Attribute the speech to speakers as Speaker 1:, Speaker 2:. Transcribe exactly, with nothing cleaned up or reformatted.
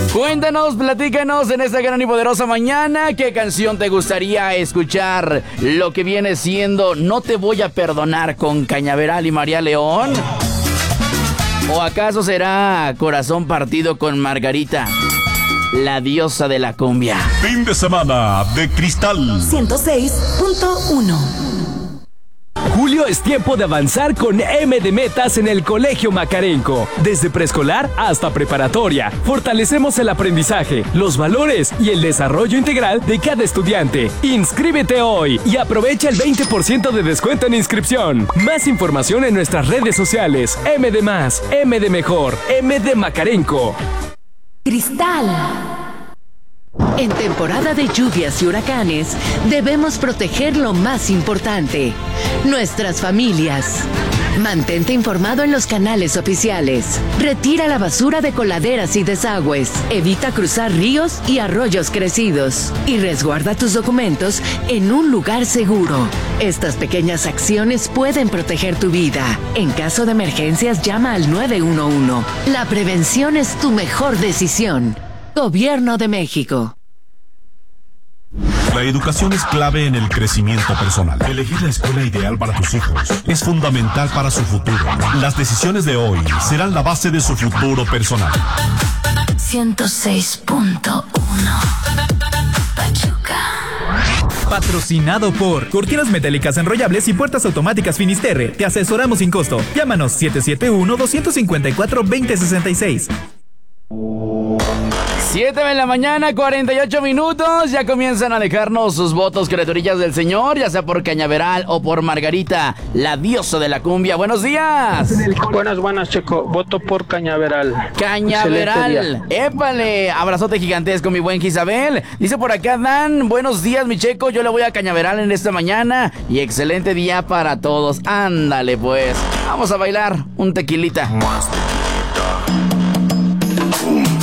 Speaker 1: Cuéntanos, platícanos en esta gran y poderosa mañana qué canción te gustaría escuchar. Lo que viene siendo No te voy a perdonar con Cañaveral y María León. ¿O acaso será Corazón partido con Margarita, la diosa de la cumbia?
Speaker 2: Fin de semana de Cristal
Speaker 3: ciento seis punto uno.
Speaker 4: Julio es tiempo de avanzar con M de Metas en el Colegio Macarenco. Desde preescolar hasta preparatoria, fortalecemos el aprendizaje, los valores y el desarrollo integral de cada estudiante. Inscríbete hoy y aprovecha el veinte por ciento de descuento en inscripción. Más información en nuestras redes sociales. M de Más, M de Mejor, M de Macarenco.
Speaker 3: Cristal.
Speaker 5: En temporada de lluvias y huracanes, debemos proteger lo más importante, nuestras familias. Mantente informado en los canales oficiales. Retira la basura de coladeras y desagües. Evita cruzar ríos y arroyos crecidos. Y resguarda tus documentos en un lugar seguro. Estas pequeñas acciones pueden proteger tu vida. En caso de emergencias, llama al nueve uno uno. La prevención es tu mejor decisión. Gobierno de México.
Speaker 2: La educación es clave en el crecimiento personal. Elegir la escuela ideal para tus hijos es fundamental para su futuro. Las decisiones de hoy serán la base de su futuro personal.
Speaker 3: ciento seis punto uno. Pachuca.
Speaker 6: Patrocinado por Cortinas Metálicas Enrollables y Puertas Automáticas Finisterre. Te asesoramos sin costo. Llámanos siete siete uno, dos cinco cuatro, dos cero seis seis.
Speaker 1: siete de la mañana, cuarenta y ocho minutos. Ya comienzan a dejarnos sus votos, criaturillas del Señor, ya sea por Cañaveral o por Margarita, la diosa de la cumbia. Buenos días.
Speaker 7: Buenas, buenas, Checo. Voto por Cañaveral.
Speaker 1: Cañaveral. Épale. Abrazote gigantesco, mi buen Isabel. Dice por acá Dan, buenos días, mi Checo. Yo le voy a Cañaveral en esta mañana. Y excelente día para todos. Ándale, pues. Vamos a bailar un tequilita.
Speaker 8: Boom.